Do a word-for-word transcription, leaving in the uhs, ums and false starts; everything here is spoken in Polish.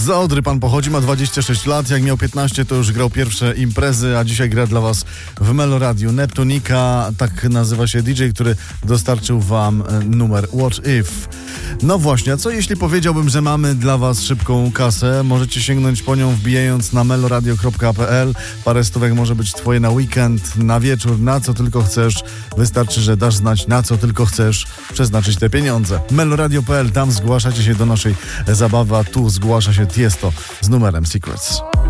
Z Odry pan pochodzi, ma dwadzieścia sześć lat. Jak miał piętnaście, to już grał pierwsze imprezy, a dzisiaj gra dla was w Meloradiu. Neptunika, tak nazywa się D J, który dostarczył wam numer What If. No właśnie, a co jeśli powiedziałbym, że mamy dla was szybką kasę? Możecie sięgnąć po nią wbijając na meloradio kropka p l. Parę stówek może być twoje na weekend, na wieczór, na co tylko chcesz. Wystarczy, że dasz znać, na co tylko chcesz przeznaczyć te pieniądze. meloradio kropka p l, tam zgłaszacie się do naszej zabawy, a tu zgłasza się Tiesto z numerem Secrets.